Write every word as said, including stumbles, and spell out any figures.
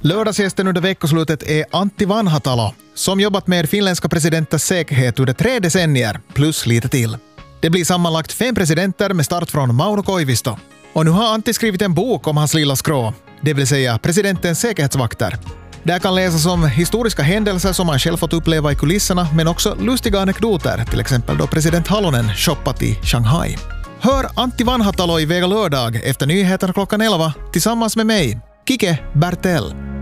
Lördagsgästen under veckoslutet är Antti Vanhatalo, som jobbat med finländska presidenters säkerhet under tre decennier, plus lite till. Det blir sammanlagt fem presidenter med start från Mauno Koivisto. Och nu har Antti skrivit en bok om hans lilla skrå, det vill säga presidentens säkerhetsvakter. Där kan läsas om historiska händelser som han själv fått uppleva i kulisserna, men också lustiga anekdoter, till exempel då president Halonen shoppat i Shanghai. Hör Antti Vanhatalo i Vega lördag efter nyheterna klockan elva tillsammans med mig, Kike Bertel.